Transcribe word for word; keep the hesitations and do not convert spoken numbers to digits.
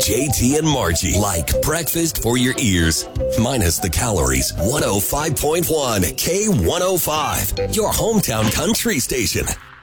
J T and Margie. Like breakfast for your ears. Minus the calories. one oh five point one K one oh five. Your hometown country station.